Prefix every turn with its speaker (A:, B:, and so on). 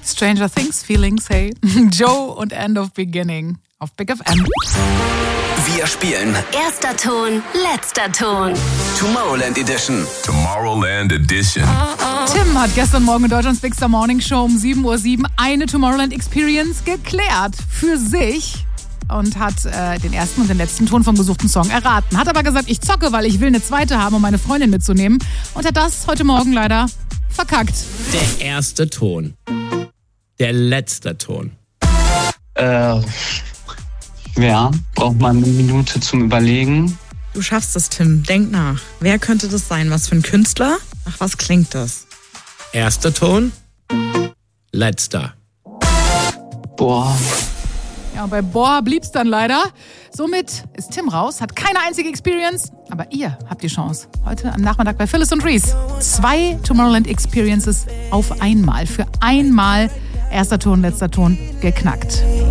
A: Stranger Things, Feelings, hey. Joe und End of Beginning auf Big FM.
B: Wir spielen
C: Erster Ton, letzter Ton.
B: Tomorrowland Edition.
D: Tomorrowland Edition.
A: Tim hat gestern Morgen in Deutschlands Big Star Morning Show um 7:07 Uhr eine Tomorrowland Experience geklärt für sich und hat den ersten und den letzten Ton vom gesuchten Song erraten. Hat aber gesagt, ich zocke, weil ich will eine zweite haben, um meine Freundin mitzunehmen. Und hat das heute Morgen leider verkackt.
E: Der erste Ton. Der letzte Ton.
F: Schwer. Braucht man eine Minute zum Überlegen.
G: Du schaffst es, Tim. Denk nach. Wer könnte das sein? Was für ein Künstler? Nach was klingt das?
E: Erster Ton. Letzter.
F: Boah.
A: Ja, und bei Boah blieb's dann leider. Somit ist Tim raus, hat keine einzige Experience, aber ihr habt die Chance. Heute am Nachmittag bei Phyllis und Reese. 2 Tomorrowland Experiences auf einmal. Für einmal erster Ton, letzter Ton geknackt.